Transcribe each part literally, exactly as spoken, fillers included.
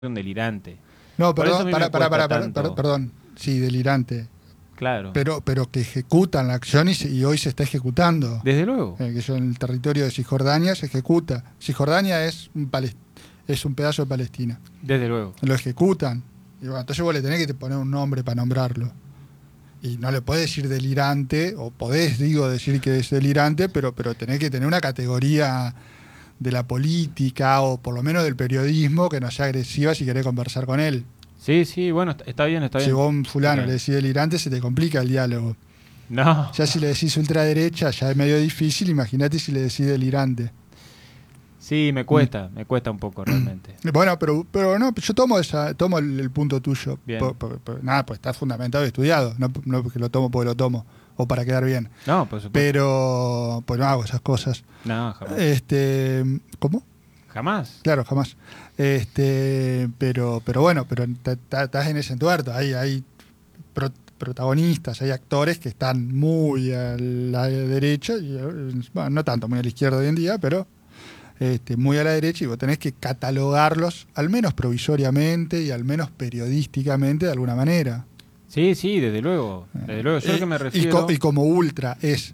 un delirante. No, Por eso a perdón, mí para, me para, cuesta para, para, tanto. para- perdón. Sí, delirante. Claro. Pero, pero que ejecutan la acción y, se- y hoy se está ejecutando. Desde luego. Eh, que eso en el territorio de Cisjordania se ejecuta. Cisjordania es un, palest- es un pedazo de Palestina. Desde luego. Lo ejecutan. Y bueno, entonces vos le tenés que poner un nombre para nombrarlo. Y no le podés decir delirante, o podés, digo, decir que es delirante, pero, pero tenés que tener una categoría de la política, o por lo menos del periodismo, que no sea agresiva si querés conversar con él. Sí, sí, bueno, está, está bien, está Si bien. vos a un fulano Ok. le decís delirante, se te complica el diálogo. No. Ya si le decís ultraderecha, ya es medio difícil, imagínate si le decís delirante. Sí, me cuesta, me cuesta un poco realmente. Bueno, pero, pero no, yo tomo esa, tomo el, el punto tuyo. Bien. Por- por- por- nada, pues está fundamentado y estudiado. No, no porque lo tomo porque lo tomo. O para quedar bien. No, por supuesto. Pero pues no hago esas cosas. No, jamás. Este, ¿cómo? Jamás. Claro, jamás. Este, pero, pero bueno, pero ta- ta- estás en ese entuerto. Hay, hay pro- protagonistas, hay actores que están muy a la derecha, y, eh, bueno, no tanto muy a la izquierda hoy en día, pero este, muy a la derecha, y vos tenés que catalogarlos, al menos provisoriamente y al menos periodísticamente de alguna manera. Sí, sí, desde luego. Desde luego. Yo a lo que me Eh, y, refiero. co- y como ultra es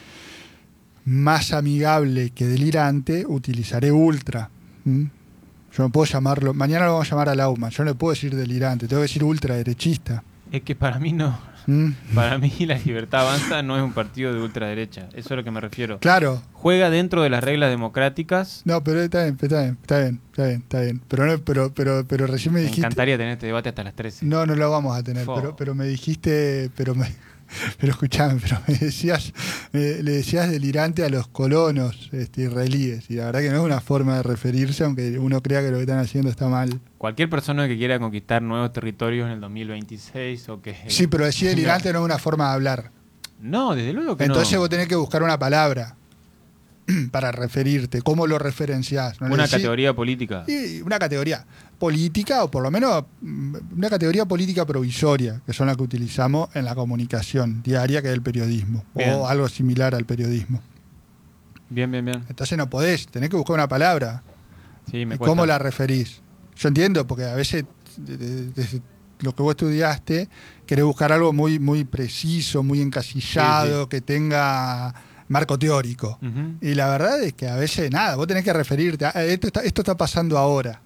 más amigable que delirante, utilizaré ultra. ¿Mm? Yo no puedo llamarlo, mañana lo vamos a llamar a Lauman, yo no le puedo decir delirante, tengo que decir ultraderechista. Es que para mí no. ¿Mm? Para mí la Libertad Avanza no es un partido de ultraderecha. Eso es a lo que me refiero. Claro, Juega dentro de las reglas democráticas. no, pero está bien, está bien, está bien, está bien, está bien. Pero no, pero, pero, pero recién me Me dijiste. encantaría tener este debate hasta las trece. No, no lo vamos a tener, Fo. pero, pero me dijiste, pero me, pero escuchame, pero me decías, me- le decías delirante a los colonos este, israelíes, y la verdad que no es una forma de referirse, aunque uno crea que lo que están haciendo está mal. Cualquier persona que quiera conquistar nuevos territorios en el dos mil veintiséis o que... Sí, pero decir delirante no es una forma de hablar. No, desde luego que Entonces no. vos tenés que buscar una palabra para referirte. ¿Cómo lo referenciás? ¿No le Una decís? categoría política. Y una categoría política, o por lo menos mm, una categoría política provisoria, que son las que utilizamos en la comunicación diaria, que es el periodismo, Bien. o algo similar al periodismo. Bien, bien, bien. Entonces no podés, tenés que buscar una palabra. Sí, me ¿Y cuesta. cómo la referís? Yo entiendo, porque a veces de- de- desde lo que vos estudiaste, querés buscar algo muy, muy preciso, muy encasillado, Sí, sí. que tenga marco teórico. Ujú. Y la verdad es que a veces nada, vos tenés que referirte a esto está, esto está pasando ahora.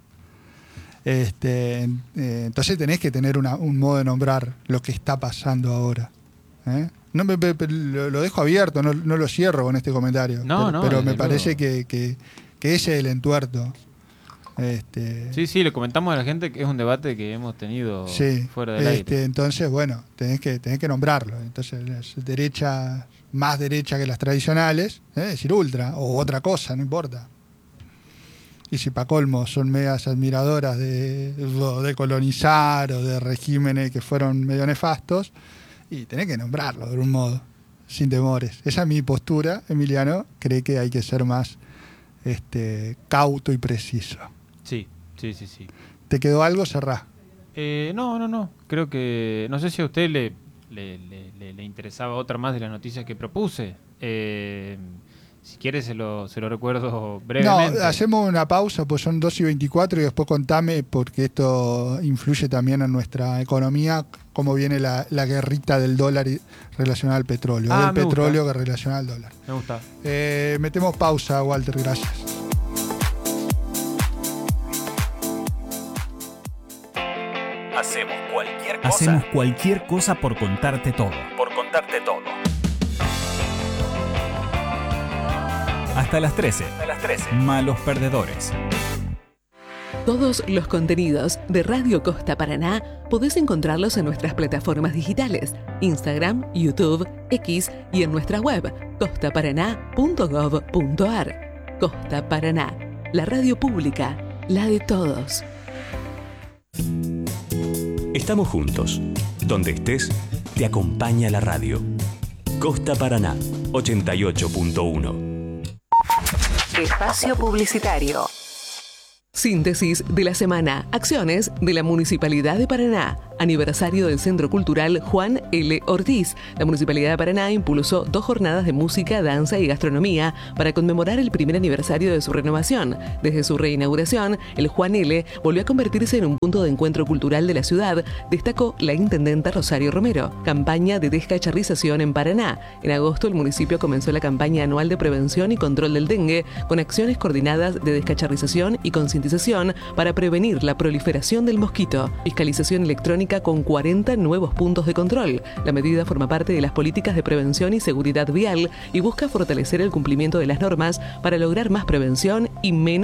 Este, eh, entonces tenés que tener una- un modo de nombrar lo que está pasando ahora. ¿eh? No me- me- lo, lo dejo abierto, no, no lo cierro con este comentario. No, pero no, pero me desde parece luego. que, que, que ese es el entuerto. Este, Sí, sí, le comentamos a la gente que es un debate que hemos tenido sí, fuera del este, aire. entonces, bueno, tenés que, tenés que nombrarlo. Entonces, es derecha, más derecha que las tradicionales, ¿eh? Es decir, ultra, o otra cosa, no importa. Y si para colmo son megas admiradoras de, de colonizar o de regímenes que fueron medio nefastos, y tenés que nombrarlo de algún modo, sin temores. Esa es mi postura. Emiliano cree que hay que ser más este, cauto y preciso. Sí, sí, sí, sí. ¿Te quedó algo? Cerrá. Eh, no, no, no. Creo que... No sé si a usted le, le, le, le- le interesaba otra más de las noticias que propuse. Eh, si quiere se lo, se lo recuerdo brevemente. No, hacemos una pausa, pues son dos y veinticuatro, y después contame, porque esto influye también en nuestra economía, cómo viene la, la guerrita del dólar y- relacionada al petróleo, Ah, del me gusta. petróleo que relacionada al dólar. Me gusta. Eh, metemos pausa, Walter, gracias. Hacemos cualquier cosa Hacemos cualquier cosa por contarte todo. por contarte todo. Hasta las trece. A las trece. Malos perdedores. Todos los contenidos de Radio Costa Paraná podés encontrarlos en nuestras plataformas digitales, Instagram, YouTube, X y en nuestra web costa paraná punto gov punto ar. Costa Paraná, la radio pública, la de todos. Estamos juntos. Donde estés, te acompaña la radio. Costa Paraná, ochenta y ocho punto uno. Espacio publicitario. Síntesis de la semana. Acciones de la Municipalidad de Paraná. aniversario del Centro Cultural Juan L. Ortiz. La Municipalidad de Paraná impulsó dos jornadas de música, danza y gastronomía para conmemorar el primer aniversario de su renovación. Desde su reinauguración, el Juan L. volvió a convertirse en un punto de encuentro cultural de la ciudad, destacó la intendenta Rosario Romero. Campaña de descacharrización en Paraná. En agosto, el municipio comenzó la campaña anual de prevención y control del dengue, con acciones coordinadas de descacharrización y concientización para prevenir la proliferación del mosquito. Fiscalización electrónica con cuarenta nuevos puntos de control. La medida forma parte de las políticas de prevención y seguridad vial y busca fortalecer el cumplimiento de las normas para lograr más prevención y menos